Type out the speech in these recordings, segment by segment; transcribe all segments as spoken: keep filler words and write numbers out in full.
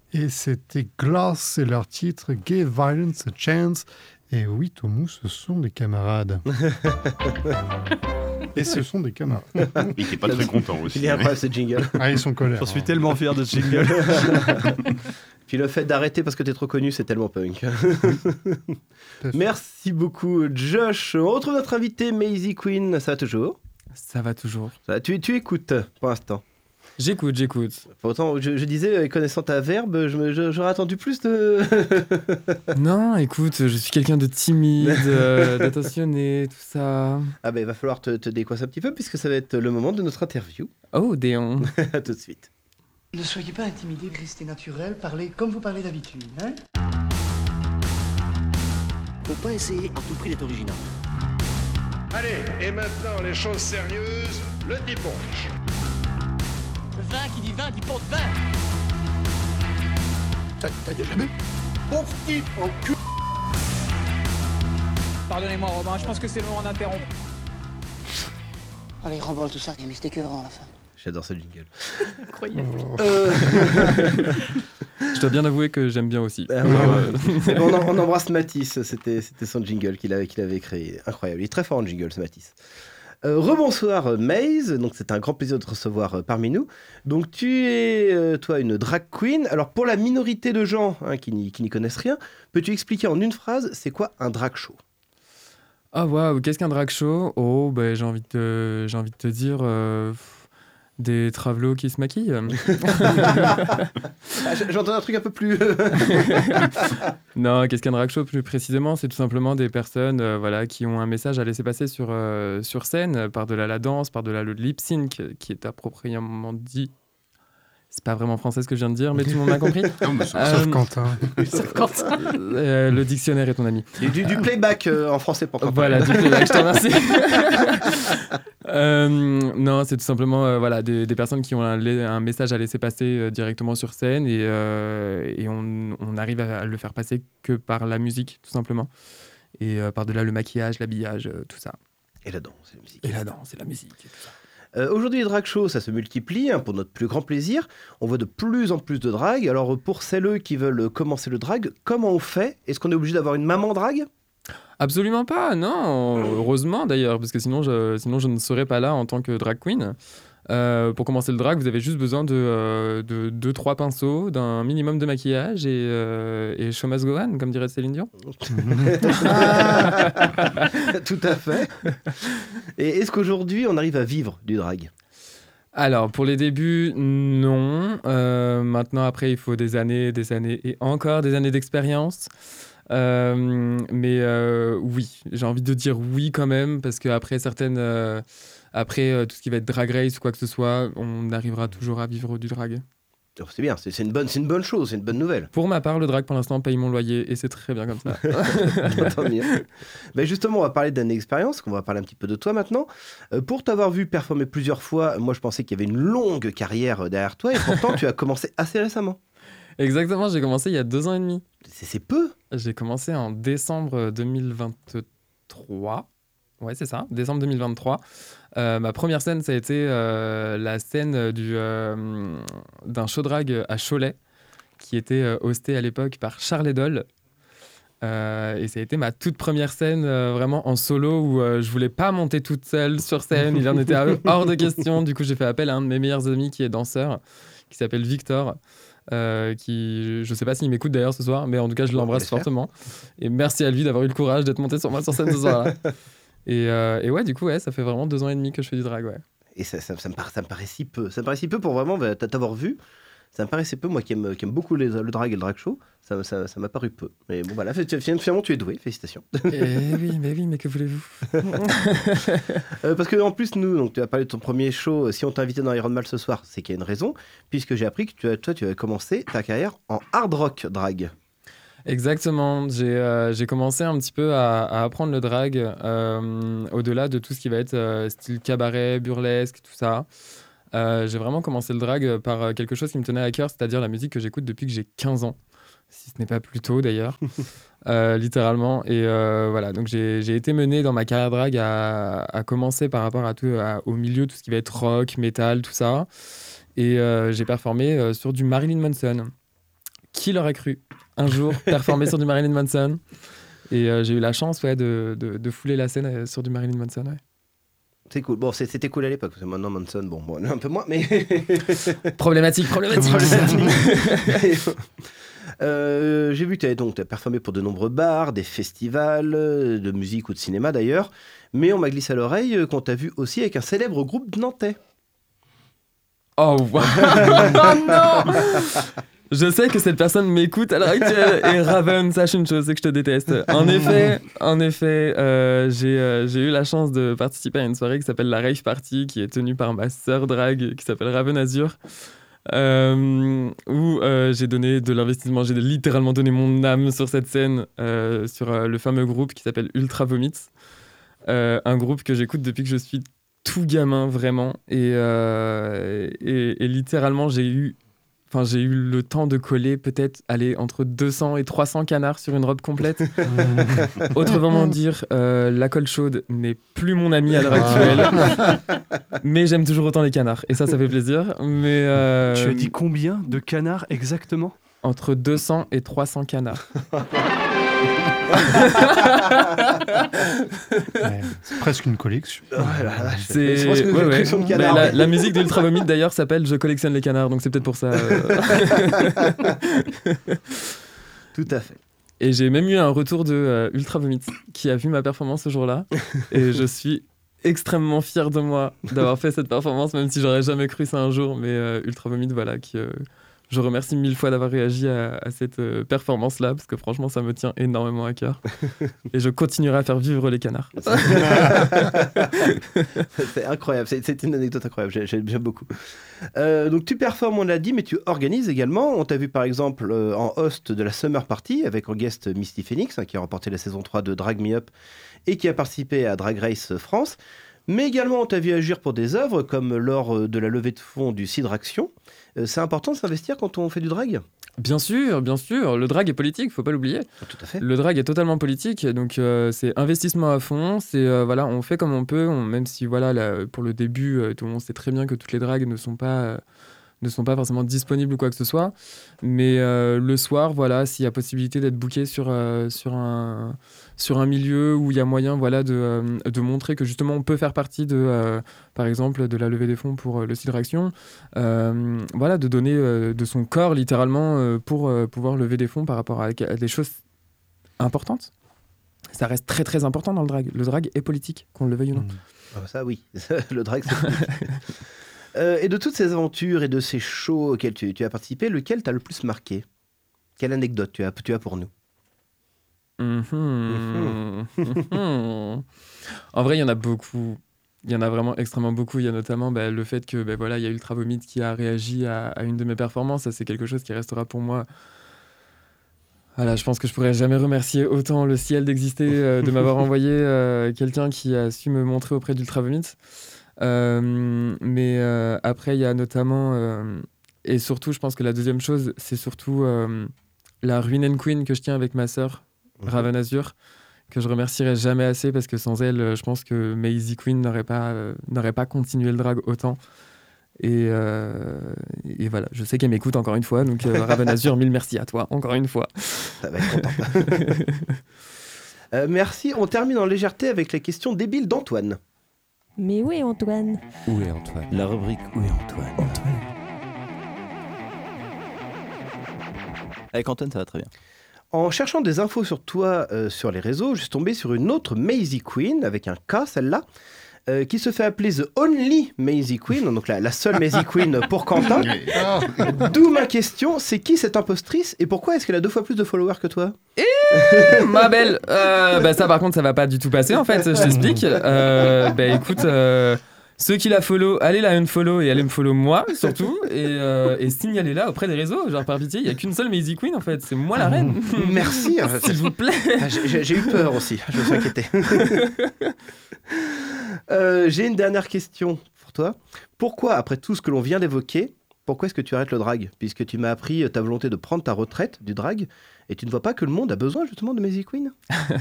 Et c'était Glass et leur titre Give Violence a Chance. Et oui, Tomou, ce sont des camarades. Et ce sont des camarades. Il n'était pas très content aussi. Il est incroyable ce jingle. Ah, ils sont colères. J'en suis tellement fier de ce jingle. Puis le fait d'arrêter parce que t'es trop connu, c'est tellement punk. Merci beaucoup, Josh. On retrouve notre invité, Maisie Queen. Ça va toujours? Ça va toujours. Ça va, tu, tu écoutes pour l'instant? J'écoute, j'écoute. Pourtant, je, je disais, connaissant ta verbe, je me- je- j'aurais attendu plus de... Non, écoute, je suis quelqu'un de timide, euh, d'attentionné, tout ça. Ah ben, il va falloir te, te décoincer un petit peu puisque ça va être le moment de notre interview. Oh, Déon. À tout de suite. Ne soyez pas intimidés, restez naturel, parlez comme vous parlez d'habitude, hein. Faut pas essayer à tout prix d'être original. Allez, et maintenant les choses sérieuses, le dimanche. Vin qui dit vin dit porte vin. T'as t'as déjà vu? Pauvre type en cul. Pardonnez-moi Romain, je pense que c'est le moment d'interrompre. Allez, remballe tout ça, mais c'était que avant la fin. J'adore ce jingle. Incroyable. Euh, Je dois bien avouer que j'aime bien aussi. Ah ouais, ouais. on, en- on embrasse Matisse, c'était, c'était son jingle qu'il avait, qu'il avait créé. Incroyable, il est très fort en jingle ce Matisse. Euh, rebonsoir Maze, donc c'est un grand plaisir de te recevoir euh, parmi nous. Donc tu es, euh, toi, une drag queen. Alors pour la minorité de gens hein, qui, n'y, qui n'y connaissent rien, peux-tu expliquer en une phrase, c'est quoi un drag show? Ah waouh, qu'est-ce qu'un drag show? Oh, ben j'ai envie de te, j'ai envie de te dire euh, des travelots qui se maquillent. Ah, j- J'entends un truc un peu plus... Non, qu'est-ce qu'un drag show plus précisément? C'est tout simplement des personnes euh, voilà, qui ont un message à laisser passer sur, euh, sur scène, par-delà la danse, par-delà le lip sync, qui est appropriément dit. C'est pas vraiment français ce que je viens de dire, mais tout le monde m'a compris. Non, mais ça- Euh, Sauf Quentin. euh, le dictionnaire est ton ami. du, du- du playback euh, en français pour comprendre. Voilà, du playback, je te remercie. Euh, non, c'est tout simplement euh, voilà, des, des personnes qui ont un, la- un message à laisser passer euh, directement sur scène et, euh, et on, on arrive à le faire passer que par la musique, tout simplement. Et euh, par-delà le maquillage, l'habillage, euh, tout ça. Et la danse, la musique. Et la danse, et la musique, et tout ça. Euh, aujourd'hui, les drag shows, ça se multiplie hein, pour notre plus grand plaisir. On voit de plus en plus de drag. Alors, pour celles qui veulent commencer le drag, comment on fait? Est-ce qu'on est obligé d'avoir une maman drag? Absolument pas, non. Heureusement d'ailleurs, parce que sinon je, sinon je ne serais pas là en tant que drag queen. Euh, pour commencer le drag, vous avez juste besoin de, euh, de deux trois pinceaux, d'un minimum de maquillage et, euh, et show must go on, comme dirait Céline Dion. Tout à fait. Et est-ce qu'aujourd'hui, on arrive à vivre du drag? Alors, pour les débuts, non. Euh, maintenant, après, il faut des années, des années et encore des années d'expérience. Euh, mais euh, oui, j'ai envie de dire oui quand même, parce qu'après certaines... euh, après euh, tout ce qui va être drag race ou quoi que ce soit, on arrivera toujours à vivre du drag. Oh, c'est bien, c'est, c'est, une bonne, c'est une bonne chose, c'est une bonne nouvelle. Pour ma part, le drag pour l'instant paye mon loyer et c'est très bien comme ça. Tant mieux. Ben justement, on va parler d'années d'expérience, on va parler un petit peu de toi maintenant. Euh, pour t'avoir vu performer plusieurs fois, moi je pensais qu'il y avait une longue carrière euh, derrière toi et pourtant tu as commencé assez récemment. Exactement, j'ai commencé il y a deux ans et demi. C'est, c'est peu. J'ai commencé en décembre deux mille vingt-trois. Ouais, c'est ça, décembre deux mille vingt-trois. Euh, ma première scène, ça a été euh, la scène du, euh, d'un show drag à Cholet, qui était euh, hosté à l'époque par Charles Edol. Euh, et ça a été ma toute première scène euh, vraiment en solo où euh, je voulais pas monter toute seule sur scène. Il en était hors de question. Du coup, j'ai fait appel à un de mes meilleurs amis qui est danseur, qui s'appelle Victor. Euh, qui, je sais pas s'il m'écoute d'ailleurs ce soir, mais en tout cas, je l'embrasse J'espère. fortement. Et merci à lui d'avoir eu le courage d'être monté sur moi sur scène ce soir-là. Et, euh, et ouais, du coup, ouais, ça fait vraiment deux ans et demi que je fais du drag, ouais. Et ça, ça, ça, me paraît, ça me paraît si peu. Ça me paraît si peu pour vraiment bah, t'avoir vu. Ça me paraît si peu, moi qui aime, qui aime beaucoup les, le drag et le drag show. Ça, ça, ça m'a paru peu. Mais bon, voilà, finalement, tu es doué. Félicitations. Et oui, mais oui, mais que voulez-vous? Euh, parce que en plus, nous, donc, tu as parlé de ton premier show. Si on t'a invité dans Iron Man ce soir, c'est qu'il y a une raison. Puisque j'ai appris que tu as, toi, tu as commencé ta carrière en hard rock drag. Exactement. J'ai euh, j'ai commencé un petit peu à, à apprendre le drag euh, au-delà de tout ce qui va être euh, style cabaret, burlesque, tout ça. Euh, j'ai vraiment commencé le drag par quelque chose qui me tenait à cœur, c'est-à-dire la musique que j'écoute depuis que j'ai quinze ans, si ce n'est pas plus tôt d'ailleurs, euh, littéralement. Et euh, voilà, donc j'ai j'ai été mené dans ma carrière drag à, à commencer par rapport à tout, à- au milieu, tout ce qui va être rock, métal, tout ça. Et euh, j'ai performé euh, sur du Marilyn Manson. qui l'aurait cru un jour performer sur du Marilyn Manson. Et euh, j'ai eu la chance ouais, de, de, de fouler la scène euh, sur du Marilyn Manson. Ouais. C'est cool. Bon, c'est- c'était cool à l'époque, parce que maintenant Manson, bon, bon, un peu moins, mais. Problématique, problématique. Euh, j'ai vu que tu avais donc t'as performé pour de nombreux bars, des festivals, euh, de musique ou de cinéma d'ailleurs, mais on m'a glissé à l'oreille euh, qu'on t'a vu aussi avec un célèbre groupe nantais. Oh, wow. Oh non. Je sais que cette personne m'écoute à l'heure actuelle et Raven, sache une chose, c'est que je te déteste. En effet, en effet euh, j'ai, euh, j'ai eu la chance de participer à une soirée qui s'appelle la Rave Party, qui est tenue par ma sœur drague, qui s'appelle Raven Azur, euh, où euh, j'ai donné de l'investissement, j'ai littéralement donné mon âme sur cette scène, euh, sur euh, le fameux groupe qui s'appelle Ultra Vomit, euh, un groupe que j'écoute depuis que je suis tout gamin, vraiment, et, euh, et, et littéralement, j'ai eu Enfin, j'ai eu le temps de coller peut-être aller entre deux cents et trois cents canards sur une robe complète. Autrement dire, euh, la colle chaude n'est plus mon ami à l'heure actuelle. Mais j'aime toujours autant les canards. Et ça, ça fait plaisir. Mais, euh, Tu as dit combien de canards exactement ? Entre deux cents et trois cents canards. Ouais, c'est presque une collection. Oh la vache, C'est c'est presque une ouais, ouais. collection de Mais canards. la, la musique d'Ultra Vomit d'ailleurs s'appelle Je collectionne les canards, donc c'est peut-être pour ça. euh. Tout à fait. Et j'ai même eu un retour de euh, Ultra Vomit qui a vu ma performance ce jour-là. Et je suis extrêmement fier de moi d'avoir fait cette performance, même si j'aurais jamais cru ça un jour. Mais euh, Ultra Vomit, voilà, qui, euh, je remercie mille fois d'avoir réagi à, à cette euh, performance-là, parce que franchement, ça me tient énormément à cœur. Et je continuerai à faire vivre les canards. C'est incroyable, c'est, c'est une anecdote incroyable, j'ai- j'ai- j'aime beaucoup. Euh, donc tu performes, on l'a dit, mais tu organises également. On t'a vu par exemple euh, en host de la Summer Party avec en guest Misty Phoenix, hein, qui a remporté la saison trois de Drag Me Up et qui a participé à Drag Race France. Mais également, on t'a vu agir pour des œuvres comme lors euh, de la levée de fonds du Cidre Action. Euh, c'est important de s'investir quand on fait du drag ? Bien sûr, bien sûr. Le drag est politique, faut pas l'oublier. Tout à fait. Le drag est totalement politique, donc euh, c'est investissement à fond. C'est euh, voilà, on fait comme on peut, on- même si voilà, là, pour le début, euh, tout le monde sait très bien que toutes les dragues ne sont pas euh, ne sont pas forcément disponibles ou quoi que ce soit. Mais euh, le soir, voilà, s'il y a possibilité d'être booké sur euh, sur un sur un milieu où il y a moyen, voilà, de euh, de montrer que justement on peut faire partie de, euh, par exemple, de la levée des fonds pour euh, le Cidre Action, euh, voilà, de donner euh, de son corps littéralement euh, pour euh, pouvoir lever des fonds par rapport à, à des choses importantes. Ça reste très très important dans le drag. Le drag est politique, qu'on le veuille ou non. Ah, ça oui, le drag c'est politique. Euh, et de toutes ces aventures et de ces shows auxquels tu, tu as participé, lequel t'a le plus marqué ? Quelle anecdote tu as, tu as pour nous ? Mhm. Mhm. En vrai, il y en a beaucoup. Il y en a vraiment extrêmement beaucoup. Il y a notamment bah, le fait que bah, voilà, il y a Ultra Vomit qui a réagi à, à une de mes performances. Ça, c'est quelque chose qui restera pour moi. Voilà, je pense que je pourrais jamais remercier autant le ciel d'exister, euh, de m'avoir envoyé euh, quelqu'un qui a su me montrer auprès d'Ultra Vomit. Euh, mais euh, après, il y a notamment, euh, et surtout, je pense que la deuxième chose, c'est surtout euh, la Ruin and Queen que je tiens avec ma sœur, Raven Azur, que je remercierai jamais assez parce que sans elle, euh, je pense que Maisie Queen n'aurait pas, euh, n'aurait pas continué le drag autant. Et, euh, et voilà, je sais qu'elle m'écoute encore une fois, donc euh, Raven Azur, mille merci à toi, encore une fois. Ça va être content. Euh, merci, on termine en légèreté avec la question débile d'Antoine. Mais où est Antoine ? Où est Antoine ? La rubrique Où est Antoine ? Antoine. Avec Antoine, ça va très bien. En cherchant des infos sur toi euh, sur les réseaux, je suis tombé sur une autre Maisie Queen, avec un K celle-là, euh, qui se fait appeler The Only Maisie Queen, donc la, la seule Maisie Queen pour Quentin. D'où ma question, c'est qui cette impostrice et pourquoi est-ce qu'elle a deux fois plus de followers que toi ? Et ma belle, euh, bah ça par contre ça va pas du tout passer en fait, je t'explique. Euh, bah écoute, euh, ceux qui la follow, allez la unfollow et allez me follow moi surtout et, euh, et signalez-la auprès des réseaux, genre par pitié, il y a qu'une seule Maisie Queen en fait, c'est moi la reine. Merci, hein, s'il vous plaît. Ah, j'ai, j'ai- j'ai eu peur aussi, je me suis inquiété. Euh, j'ai une dernière question pour toi. Pourquoi, après tout ce que l'on vient d'évoquer, pourquoi est-ce que tu arrêtes le drag ? Puisque tu m'as appris ta volonté de prendre ta retraite du drag, et tu ne vois pas que le monde a besoin justement de Maisie Queen ?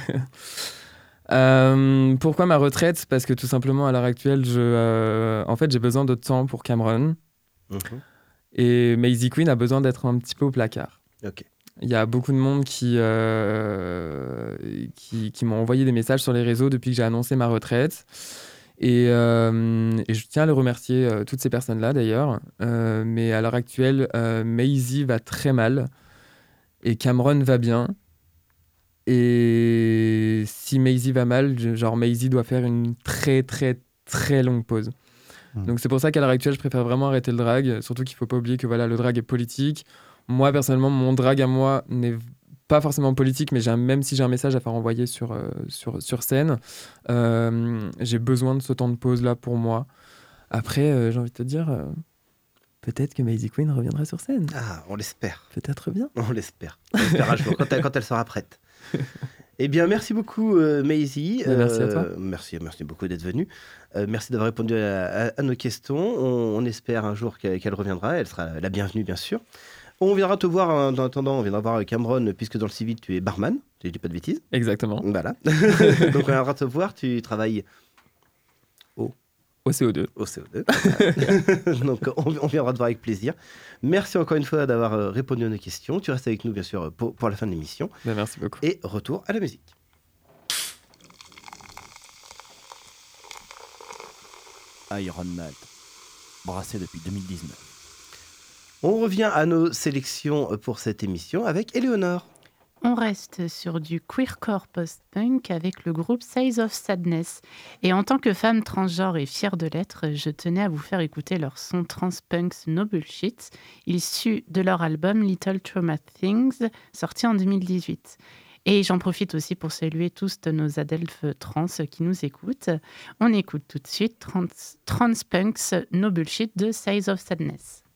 Euh, pourquoi ma retraite ? Parce que tout simplement à l'heure actuelle, je, euh, en fait, j'ai besoin de temps pour Cameron. Mhm. Et Maisie Queen a besoin d'être un petit peu au placard. Ok. Il y a beaucoup de monde qui, euh, qui, qui m'ont envoyé des messages sur les réseaux depuis que j'ai annoncé ma retraite. Et, euh, et je tiens à les remercier, euh, toutes ces personnes-là d'ailleurs. Euh, mais à l'heure actuelle, euh, Maisie va très mal et Cameron va bien. Et si Maisie va mal, je- genre Maisie doit faire une très très très longue pause. Mm. Donc c'est pour ça qu'à l'heure actuelle, je préfère vraiment arrêter le drag. Surtout qu'il ne faut pas oublier que voilà, le drag est politique. Moi, personnellement, mon drag à moi n'est pas forcément politique, mais j'ai un- même si j'ai un message à faire envoyer sur, euh, sur, sur scène, euh, j'ai besoin de ce temps de pause-là pour moi. Après, euh, j'ai envie de te dire, euh, peut-être que Maisie Queen reviendra sur scène. Ah, on l'espère. Peut-être bien. On l'espère. On l'espère un jour, quand elle, quand elle sera prête. Eh bien, merci beaucoup, euh, Maisie. Ouais, merci à toi. Euh, Merci, merci beaucoup d'être venue. Euh, merci d'avoir répondu à, à- à nos questions. On, on espère un jour qu'elle, qu'elle reviendra. Elle sera la bienvenue, bien sûr. On viendra te voir en en attendant. On viendra voir Cameron, puisque dans le civil, tu es barman. Je dis pas de bêtises. Exactement. Voilà. Donc, on viendra te voir. Tu travailles Au C O deux. au C O deux. Donc, on, on viendra te voir avec plaisir. Merci encore une fois d'avoir euh, répondu à nos questions. Tu restes avec nous, bien sûr, pour, pour la fin de l'émission. Ben, merci beaucoup. Et retour à la musique. Iron Malt, brassé depuis deux mille dix-neuf. On revient à nos sélections pour cette émission avec Éléonore. On reste sur du queercore post-punk avec le groupe Size of Sadness. Et en tant que femme transgenre et fière de l'être, je tenais à vous faire écouter leur son trans-punks No Bullshit, issu de leur album Little Trauma Things, sorti en deux mille dix-huit. Et j'en profite aussi pour saluer tous de nos adelphes trans qui nous écoutent. On écoute tout de suite Trans, Trans-Punks No Bullshit de Size of Sadness.